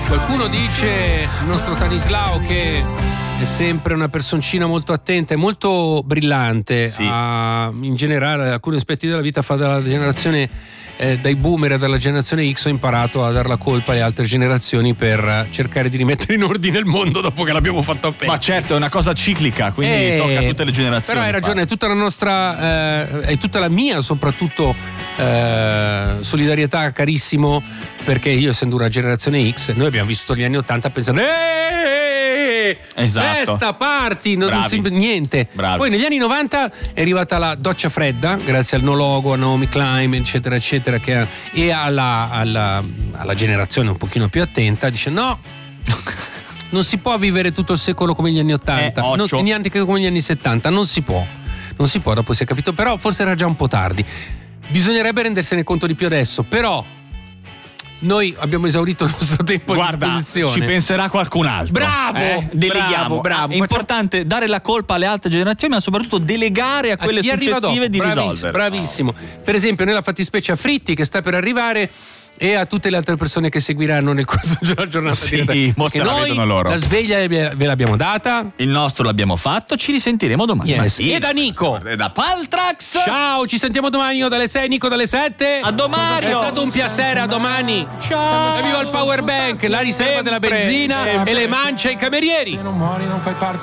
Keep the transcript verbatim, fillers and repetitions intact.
Qualcuno dice, il nostro Tanislao, che è sempre una personcina molto attenta e molto brillante. Sì. A, in generale, alcuni aspetti della vita fa dalla generazione eh, dai boomer e dalla generazione X. Ho imparato a dar la colpa alle altre generazioni per cercare di rimettere in ordine il mondo dopo che l'abbiamo fatto a pezzi. Ma certo, è una cosa ciclica, quindi Eh, tocca a tutte le generazioni. Però hai ragione, è tutta la nostra, eh, è tutta la mia soprattutto eh, solidarietà, carissimo, perché io, essendo una generazione X, noi abbiamo vissuto gli anni ottanta pensando eeeh, Esatto. festa, party, non, non si- niente. Bravi. Poi negli anni novanta è arrivata la doccia fredda, grazie al no logo, a Naomi Klein, eccetera eccetera, che, e alla, alla, alla generazione un pochino più attenta, dice no, non si può vivere tutto il secolo come gli anni ottanta, Eh, non, occhio. e neanche come gli anni settanta, non si può, non si può, dopo si è capito, però forse era già un po' tardi, bisognerebbe rendersene conto di più adesso, però noi abbiamo esaurito il nostro tempo Guarda, a disposizione. ci penserà qualcun altro. Bravo, eh? Deleghiamo. bravo, bravo. È importante dare la colpa alle altre generazioni, ma soprattutto delegare a quelle chi arriva successive dopo. di Bravissimo, risolvere. bravissimo. Per esempio, nella fattispecie a Fritti, che sta per arrivare, e a tutte le altre persone che seguiranno nel corso della giornata. Sì, diretta. mo se Perché la noi vedono loro. la sveglia ve l'abbiamo data. Il nostro l'abbiamo fatto, ci risentiremo domani. Yes. mattina. E da Nico. E da Paltrax. Ciao, ci sentiamo domani, io dalle sei, Nico dalle sette. A domani. È stato un piacere, a domani. Ciao. E viva il power bank, la riserva della Sempre, benzina sempre. e le mance ai camerieri. Se non muori non fai parte